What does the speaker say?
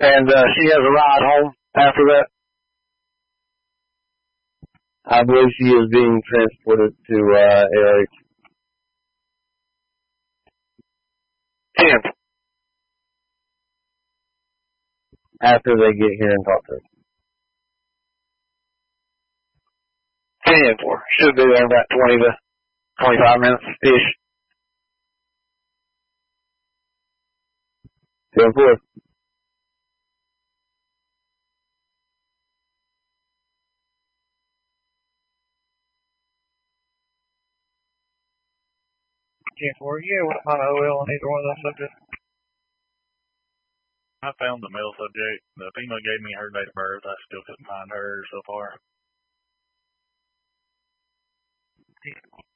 And she has a ride home after that? I believe she is being transported to Eric. 10. After they get here and talk to her. 10-4. Should be there in about 20 to 25 minutes-ish. 10-4. Yeah, with my OL on either one of those subjects. I found the male subject. The female gave me her date of birth. I still couldn't find her so far.